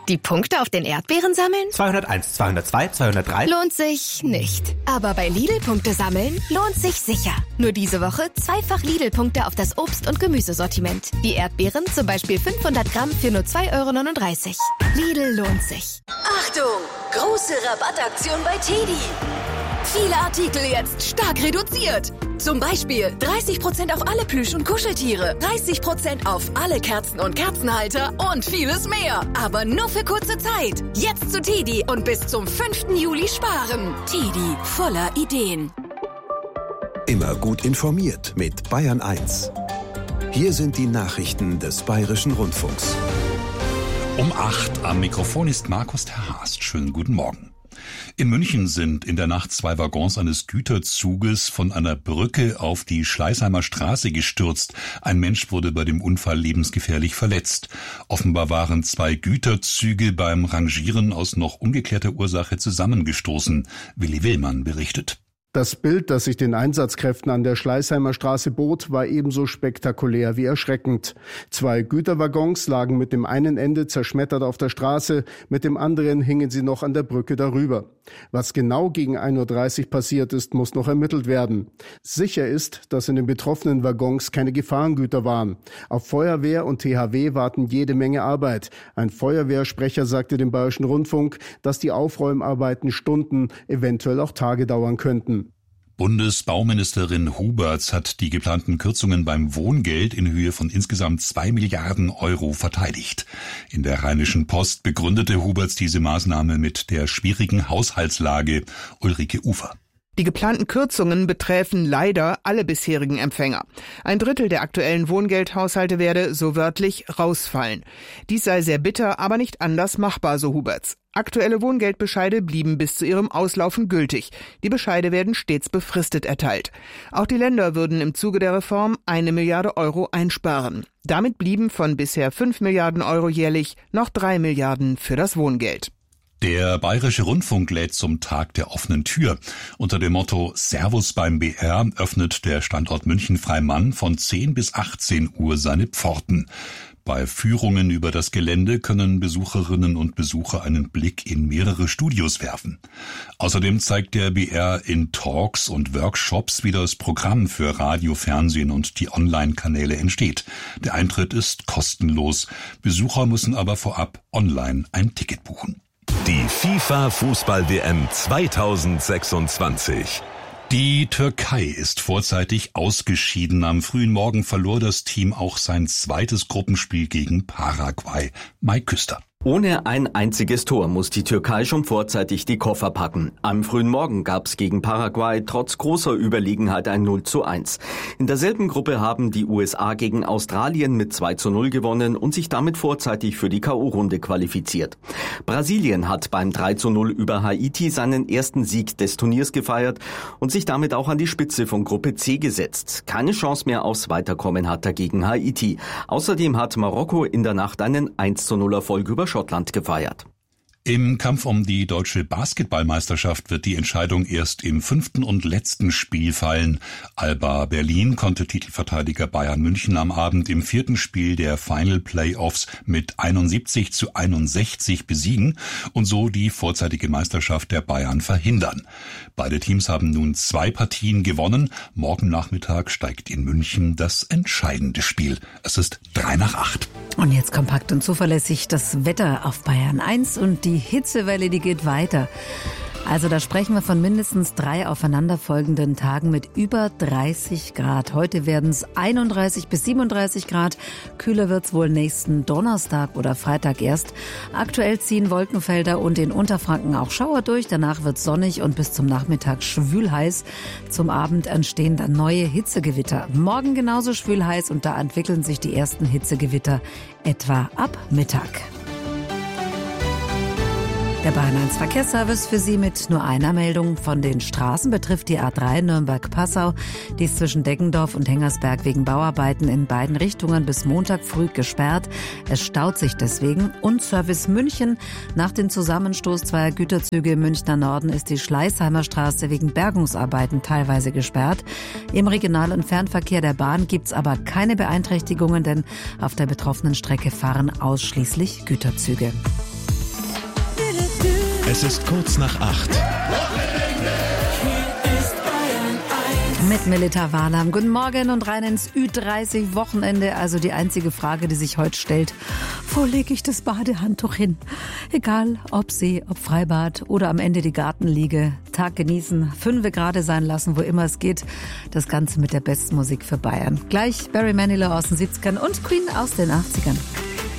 Die Punkte auf den Erdbeeren sammeln? 201, 202, 203. Lohnt sich nicht. Aber bei Lidl-Punkte sammeln lohnt sich sicher. Nur diese Woche 2-fach Lidl-Punkte auf das Obst- und Gemüsesortiment. Die Erdbeeren zum Beispiel 500 Gramm für nur 2,39 €. Lidl lohnt sich. Achtung! Große Rabattaktion bei TEDi. Viele Artikel jetzt stark reduziert. Zum Beispiel 30% auf alle Plüsch- und Kuscheltiere, 30% auf alle Kerzen und Kerzenhalter und vieles mehr. Aber nur für kurze Zeit. Jetzt zu TEDi und bis zum 5. Juli sparen. TEDi, voller Ideen. Immer gut informiert mit Bayern 1. Hier sind die Nachrichten des Bayerischen Rundfunks. Um 8 am Mikrofon ist Markus Terhast. Schönen guten Morgen. In München sind in der Nacht 2 Waggons eines Güterzuges von einer Brücke auf die Schleißheimer Straße gestürzt. Ein Mensch wurde bei dem Unfall lebensgefährlich verletzt. Offenbar waren 2 Güterzüge beim Rangieren aus noch ungeklärter Ursache zusammengestoßen. Willi Willmann berichtet. Das Bild, das sich den Einsatzkräften an der Schleißheimer Straße bot, war ebenso spektakulär wie erschreckend. 2 Güterwaggons lagen mit dem einen Ende zerschmettert auf der Straße, mit dem anderen hingen sie noch an der Brücke darüber. Was genau gegen 1:30 Uhr passiert ist, muss noch ermittelt werden. Sicher ist, dass in den betroffenen Waggons keine Gefahrengüter waren. Auf Feuerwehr und THW warten jede Menge Arbeit. Ein Feuerwehrsprecher sagte dem Bayerischen Rundfunk, dass die Aufräumarbeiten Stunden, eventuell auch Tage dauern könnten. Bundesbauministerin Huberts hat die geplanten Kürzungen beim Wohngeld in Höhe von insgesamt 2 Milliarden € verteidigt. In der Rheinischen Post begründete Huberts diese Maßnahme mit der schwierigen Haushaltslage. Ulrike Ufer. Die geplanten Kürzungen betreffen leider alle bisherigen Empfänger. 1/3 der aktuellen Wohngeldhaushalte werde, so wörtlich, rausfallen. Dies sei sehr bitter, aber nicht anders machbar, so Huberts. Aktuelle Wohngeldbescheide blieben bis zu ihrem Auslaufen gültig. Die Bescheide werden stets befristet erteilt. Auch die Länder würden im Zuge der Reform 1 Milliarde € einsparen. Damit blieben von bisher 5 Milliarden € jährlich noch 3 Milliarden für das Wohngeld. Der Bayerische Rundfunk lädt zum Tag der offenen Tür. Unter dem Motto Servus beim BR öffnet der Standort München-Freimann von 10 bis 18 Uhr seine Pforten. Bei Führungen über das Gelände können Besucherinnen und Besucher einen Blick in mehrere Studios werfen. Außerdem zeigt der BR in Talks und Workshops, wie das Programm für Radio, Fernsehen und die Online-Kanäle entsteht. Der Eintritt ist kostenlos. Besucher müssen aber vorab online ein Ticket buchen. Die FIFA-Fußball-WM 2026. Die Türkei ist vorzeitig ausgeschieden. Am frühen Morgen verlor das Team auch sein zweites Gruppenspiel gegen Paraguay. Mai Küster. Ohne ein einziges Tor muss die Türkei schon vorzeitig die Koffer packen. Am frühen Morgen gab es gegen Paraguay trotz großer Überlegenheit ein 0:1. In derselben Gruppe haben die USA gegen Australien mit 2:0 gewonnen und sich damit vorzeitig für die K.O.-Runde qualifiziert. Brasilien hat beim 3:0 über Haiti seinen ersten Sieg des Turniers gefeiert und sich damit auch an die Spitze von Gruppe C gesetzt. Keine Chance mehr aufs Weiterkommen hat dagegen Haiti. Außerdem hat Marokko in der Nacht einen 1:0 Erfolg über Schottland gefeiert. Im Kampf um die deutsche Basketballmeisterschaft wird die Entscheidung erst im 5. und letzten Spiel fallen. Alba Berlin konnte Titelverteidiger Bayern München am Abend im 4. Spiel der Final Playoffs mit 71:61 besiegen und so die vorzeitige Meisterschaft der Bayern verhindern. Beide Teams haben nun 2 Partien gewonnen. Morgen Nachmittag steigt in München das entscheidende Spiel. Es ist 7:55. Und jetzt kompakt und zuverlässig das Wetter auf Bayern 1 und die Hitzewelle, die geht weiter. Also da sprechen wir von mindestens 3 aufeinanderfolgenden Tagen mit über 30 Grad. Heute werden es 31 bis 37 Grad. Kühler wird's wohl nächsten Donnerstag oder Freitag erst. Aktuell ziehen Wolkenfelder und in Unterfranken auch Schauer durch. Danach wird's sonnig und bis zum Nachmittag schwül heiß. Zum Abend entstehen dann neue Hitzegewitter. Morgen genauso schwül heiß und da entwickeln sich die ersten Hitzegewitter etwa ab Mittag. Der Bayern 1 Verkehrsservice für Sie mit nur einer Meldung. Von den Straßen betrifft die A3 Nürnberg-Passau. Die ist zwischen Deggendorf und Hengersberg wegen Bauarbeiten in beiden Richtungen bis Montag früh gesperrt. Es staut sich deswegen. Und Service München. Nach dem Zusammenstoß zweier Güterzüge im Münchner Norden ist die Schleißheimer Straße wegen Bergungsarbeiten teilweise gesperrt. Im Regional- und Fernverkehr der Bahn gibt's aber keine Beeinträchtigungen, denn auf der betroffenen Strecke fahren ausschließlich Güterzüge. Es ist kurz nach 8. Mit Melita Walam. Guten Morgen und rein ins Ü30-Wochenende. Also die einzige Frage, die sich heute stellt: Wo lege ich das Badehandtuch hin? Egal, ob See, ob Freibad oder am Ende die Gartenliege. Tag genießen, 5 Grad sein lassen, wo immer es geht. Das Ganze mit der besten Musik für Bayern. Gleich Barry Manilow aus den 70ern und Queen aus den 80ern.